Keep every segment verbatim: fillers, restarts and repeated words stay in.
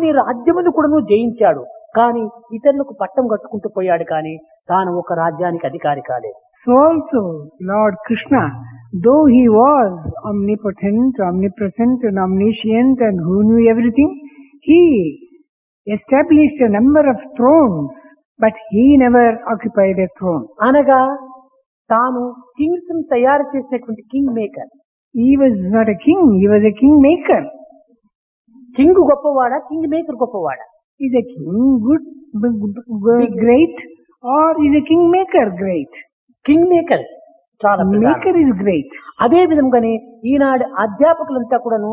అన్ని రాజ్యమును కూడాను జయించాడు. కానీ ఇతరులకు పట్టం కట్టుకుంటూ పోయాడు. కానీ తాను ఒక రాజ్యానికి అధికారి కాలేదు. So also Lord Krishna, though he was omnipotent, omnipresent and omniscient and who knew everything, he established a number of thrones, but he never occupied a throne. అనగా తాను కింగ్స్ తయారు చేసినటువంటి king maker. He was not a king, he was a king maker. King గొప్పవాడా, king maker గొప్పవాడా? Is a king good, b- great, or is a king maker great? King maker చాలా Maker is great. అదే విధంగానే ఈనాడు అధ్యాపకులంతా కూడాను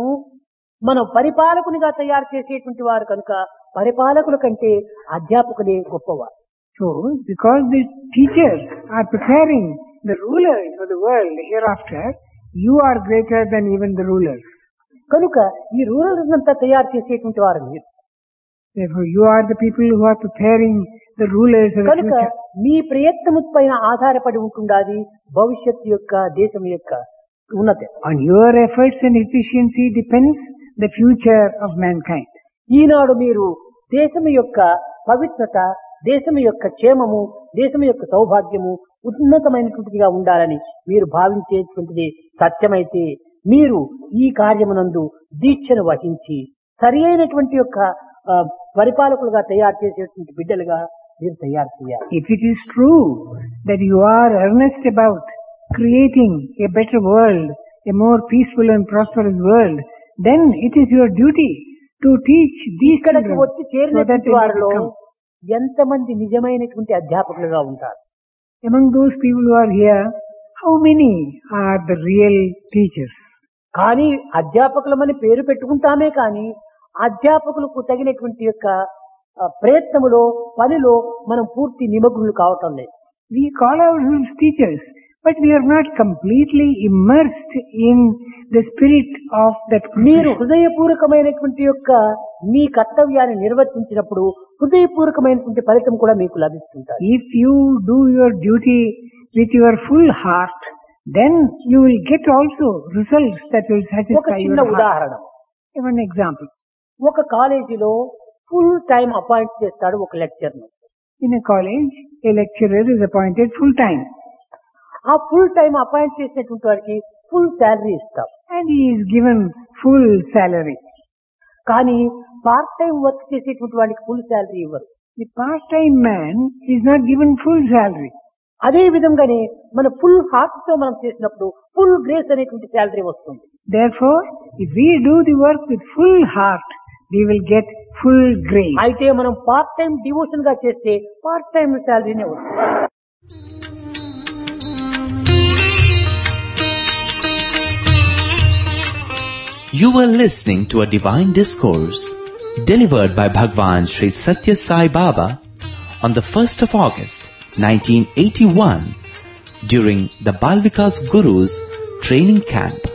మనం పరిపాలకునిగా తయారు చేసేటువంటి వారు కనుక పరిపాలకుల కంటే అధ్యాపకులే గొప్పవారు. So, because the teachers are preparing the rulers for the world hereafter, you are greater than even the rulers. కనుక ఈ రూరల్స్ అంతా తయారు చేసేటువంటి వారు మీరు. Therefore, you are the people who are preparing the rulers of the కనుక future. మీ ప్రయత్నము పైన ఆధారపడి ఉంటుండాది భవిష్యత్తు యొక్క దేశం యొక్క ఉన్నతి. On your efforts and efficiency depends the future of mankind. ఈనాడు మీరు దేశం యొక్క పవిత్రత, దేశం యొక్క క్షేమము, దేశం యొక్క సౌభాగ్యము ఉన్నతమైనటువంటిదిగా ఉండాలని మీరు భావించేటువంటిది సత్యమైతే మీరు ఈ కార్యమునందు దీక్షను వహించి సరి అయినటువంటి యొక్క ఆ, పరిపాలకులుగా తయారు చేసేటువంటి బిడ్డలుగా మీరు తయారు చేయాలి. If it is true that you are earnest about creating a better world, a more peaceful and prosperous world, then it is your duty to teach these ఇక్కడికి children వచ్చి so that చేరినటువంటి they may వారిలో become. ఎంతమంది నిజమైనటువంటి అధ్యాపకులుగా ఉంటారు? Among those people who are here, how many are the real teachers? కానీ అధ్యాపకులమని పేరు పెట్టుకుంటామే కానీ అధ్యాపకులకు తగినటువంటి యొక్క ఆ, ప్రయత్నములో పనిలో మనం పూర్తి నిమగ్నులు కావటం లేదు. We call ourselves teachers, but we are not completely immersed in the spirit of that మీరు profession. హృదయపూర్వకమైనటువంటి యొక్క మీ కర్తవ్యాన్ని నిర్వర్తించినప్పుడు హృదయపూర్వకమైనటువంటి ఫలితం కూడా మీకు లభిస్తుంటారు. If you do your duty with your full heart, then you will get also results that will ఒక satisfy చిన్న your heart. ఉదాహరణ, Give an example. ఒక కాలేజీలో ఫుల్ టైం అపాయింట్ చేస్తాడు ఒక లెక్చర్ ను. In a college, a lecturer is appointed full time ఆ full time appoint చేసినటువంటి వారికి ఫుల్ శాలరీ ఇస్తాం. and he is given full salary. కానీ పార్ట్ టైం వర్క్ చేసేటువంటి వాడికి ఫుల్ శాలరీ ఇవ్వరు. The part-time man is not given full salary. అదే విధంగానే మన ఫుల్ హార్ట్ తో మనం చేసినప్పుడు ఫుల్ గ్రేస్ అనేటువంటి శాలరీ వస్తుంది. Therefore, if we do the work with full heart, we will get full grace. అయితే మనం పార్ట్ టైం డివోషన్ గా చేస్తే పార్ట్ టైం శాలరీనే వస్తుంది. You were listening to a divine discourse delivered by Bhagwan Sri Satya Sai Baba on the first of August nineteen eighty-one during the Balvikas Guru's training camp.